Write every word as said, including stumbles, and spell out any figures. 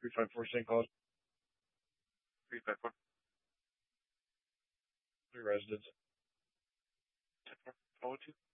three five four Saint Cloud. three five four. Three residents. ten four. Follow two.